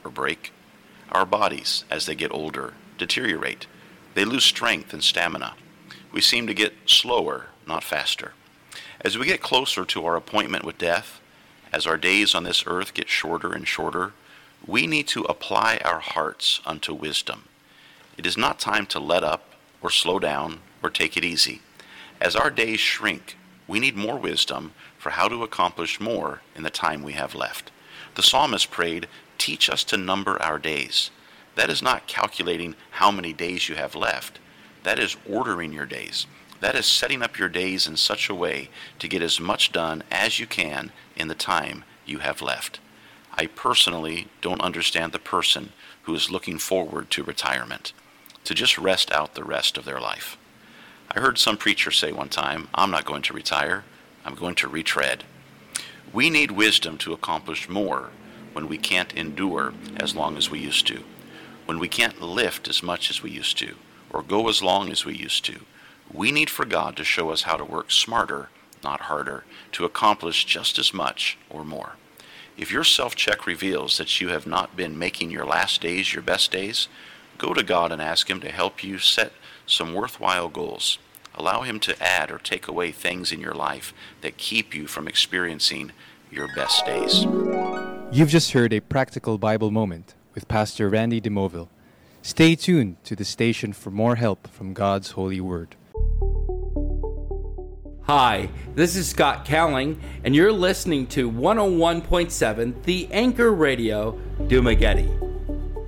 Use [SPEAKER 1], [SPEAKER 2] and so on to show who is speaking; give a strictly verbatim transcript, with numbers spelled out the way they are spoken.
[SPEAKER 1] or break. Our bodies, as they get older, deteriorate. They lose strength and stamina. We seem to get slower, not faster. As we get closer to our appointment with death, as our days on this earth get shorter and shorter, we need to apply our hearts unto wisdom. It is not time to let up or slow down or take it easy. As our days shrink, we need more wisdom for how to accomplish more in the time we have left. The psalmist prayed, "Teach us to number our days." That is not calculating how many days you have left. That is ordering your days. That is setting up your days in such a way to get as much done as you can in the time you have left. I personally don't understand the person who is looking forward to retirement, to just rest out the rest of their life. I heard some preacher say one time, "I'm not going to retire, I'm going to retread." We need wisdom to accomplish more when we can't endure as long as we used to, when we can't lift as much as we used to, or go as long as we used to. We need for God to show us how to work smarter, not harder, to accomplish just as much or more. If your self-check reveals that you have not been making your last days your best days, go to God and ask Him to help you set some worthwhile goals. Allow Him to add or take away things in your life that keep you from experiencing your best days.
[SPEAKER 2] You've just heard a practical Bible moment with Pastor Randy DeMoville. Stay tuned to the station for more help from God's holy word.
[SPEAKER 3] Hi, this is Scott Cowling, and you're listening to one oh one point seven The Anchor Radio, Dumagetti.